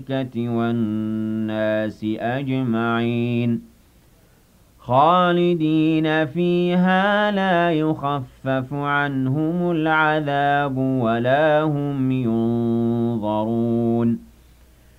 والناس أجمعين خالدين فيها لا يخفف عنهم العذاب ولا هم ينظرون